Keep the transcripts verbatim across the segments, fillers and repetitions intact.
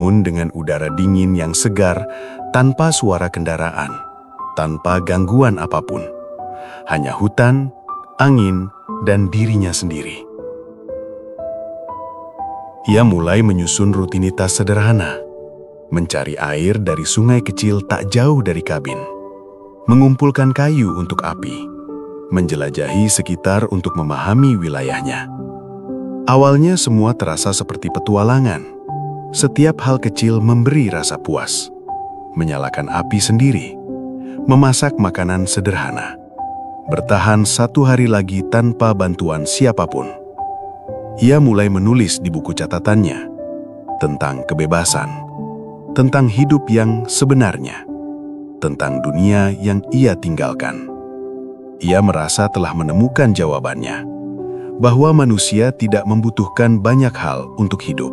bangun dengan udara dingin yang segar, tanpa suara kendaraan, tanpa gangguan apapun. Hanya hutan, angin, dan dirinya sendiri. Ia mulai menyusun rutinitas sederhana, mencari air dari sungai kecil tak jauh dari kabin, mengumpulkan kayu untuk api, menjelajahi sekitar untuk memahami wilayahnya. Awalnya semua terasa seperti petualangan. Setiap hal kecil memberi rasa puas. Menyalakan api sendiri, memasak makanan sederhana, bertahan satu hari lagi tanpa bantuan siapapun. Ia mulai menulis di buku catatannya tentang kebebasan, tentang hidup yang sebenarnya, tentang dunia yang ia tinggalkan. Ia merasa telah menemukan jawabannya, bahwa manusia tidak membutuhkan banyak hal untuk hidup.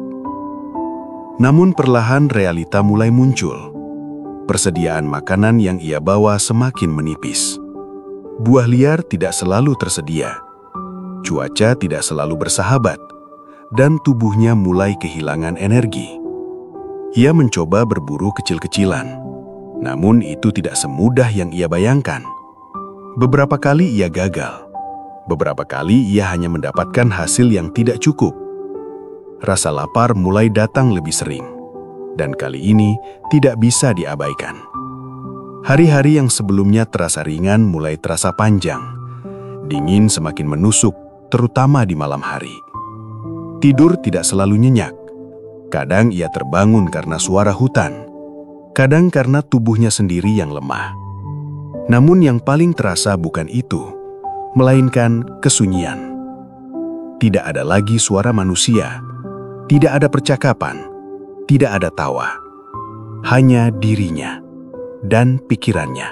Namun perlahan realita mulai muncul. Persediaan makanan yang ia bawa semakin menipis. Buah liar tidak selalu tersedia. Cuaca tidak selalu bersahabat, dan tubuhnya mulai kehilangan energi. Ia mencoba berburu kecil-kecilan, namun itu tidak semudah yang ia bayangkan. Beberapa kali ia gagal. Beberapa kali ia hanya mendapatkan hasil yang tidak cukup. Rasa lapar mulai datang lebih sering, dan kali ini tidak bisa diabaikan. Hari-hari yang sebelumnya terasa ringan mulai terasa panjang. Dingin semakin menusuk, terutama di malam hari. Tidur tidak selalu nyenyak. Kadang ia terbangun karena suara hutan, kadang karena tubuhnya sendiri yang lemah. Namun yang paling terasa bukan itu, melainkan kesunyian. Tidak ada lagi suara manusia, tidak ada percakapan, tidak ada tawa. Hanya dirinya dan pikirannya.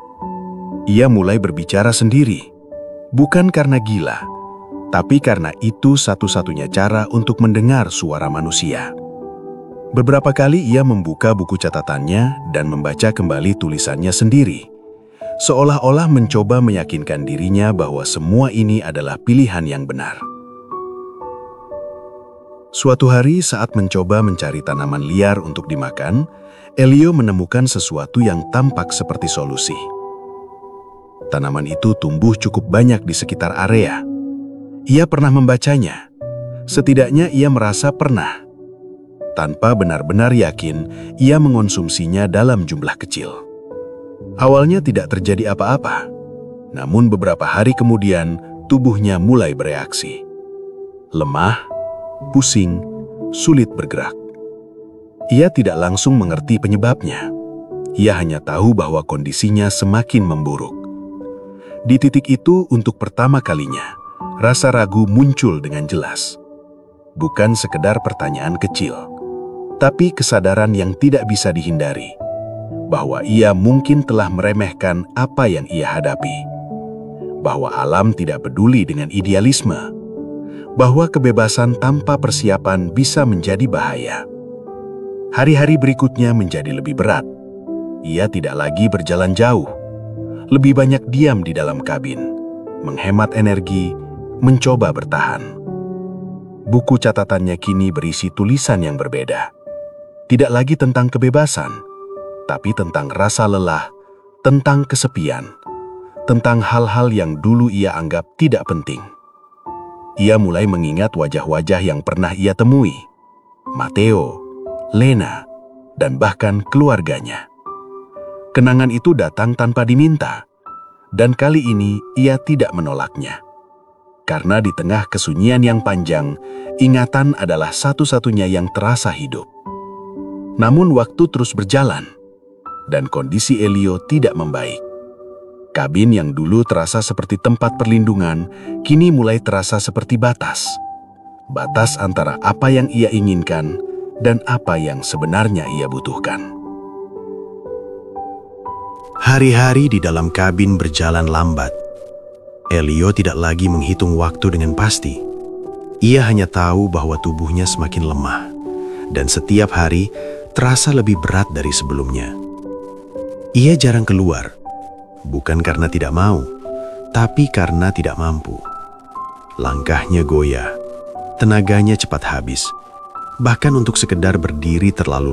Ia mulai berbicara sendiri, bukan karena gila, tapi karena itu satu-satunya cara untuk mendengar suara manusia. Beberapa kali ia membuka buku catatannya dan membaca kembali tulisannya sendiri, seolah-olah mencoba meyakinkan dirinya bahwa semua ini adalah pilihan yang benar. Suatu hari saat mencoba mencari tanaman liar untuk dimakan, Elio menemukan sesuatu yang tampak seperti solusi. Tanaman itu tumbuh cukup banyak di sekitar area. Ia pernah membacanya. Setidaknya ia merasa pernah. Tanpa benar-benar yakin, ia mengonsumsinya dalam jumlah kecil. Awalnya tidak terjadi apa-apa, namun beberapa hari kemudian tubuhnya mulai bereaksi. Lemah, pusing, sulit bergerak. Ia tidak langsung mengerti penyebabnya. Ia hanya tahu bahwa kondisinya semakin memburuk. Di titik itu, untuk pertama kalinya, rasa ragu muncul dengan jelas. Bukan sekedar pertanyaan kecil, tapi kesadaran yang tidak bisa dihindari, bahwa ia mungkin telah meremehkan apa yang ia hadapi, bahwa alam tidak peduli dengan idealisme, bahwa kebebasan tanpa persiapan bisa menjadi bahaya. Hari-hari berikutnya menjadi lebih berat. Ia tidak lagi berjalan jauh, lebih banyak diam di dalam kabin, menghemat energi, mencoba bertahan. Buku catatannya kini berisi tulisan yang berbeda. Tidak lagi tentang kebebasan, tapi tentang rasa lelah, tentang kesepian, tentang hal-hal yang dulu ia anggap tidak penting. Ia mulai mengingat wajah-wajah yang pernah ia temui, Matteo, Lena, dan bahkan keluarganya. Kenangan itu datang tanpa diminta, dan kali ini ia tidak menolaknya. Karena di tengah kesunyian yang panjang, ingatan adalah satu-satunya yang terasa hidup. Namun waktu terus berjalan, dan kondisi Elio tidak membaik. Kabin yang dulu terasa seperti tempat perlindungan, kini mulai terasa seperti batas. Batas antara apa yang ia inginkan dan apa yang sebenarnya ia butuhkan. Hari-hari di dalam kabin berjalan lambat. Elio tidak lagi menghitung waktu dengan pasti. Ia hanya tahu bahwa tubuhnya semakin lemah, dan setiap hari terasa lebih berat dari sebelumnya. Ia jarang keluar, bukan karena tidak mau, tapi karena tidak mampu. Langkahnya goyah, tenaganya cepat habis, bahkan untuk sekedar berdiri terlalu